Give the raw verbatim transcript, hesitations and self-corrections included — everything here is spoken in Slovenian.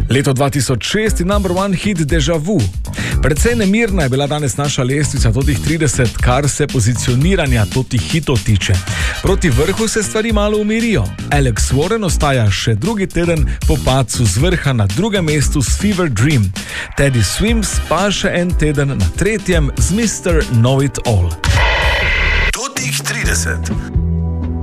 Leto dva tisoč šest je number one hit Deja Vu. Predvsej nemirna je bila danes naša lestvica totih trideset, kar se pozicioniranja totih hitov tiče. Proti vrhu se stvari malo umirijo. Alex Warren ostaja še drugi teden po padcu z vrha na drugem mestu s Fever Dream. Teddy Swims pa še en teden na tretjem z mister Know It All. Totih trideset.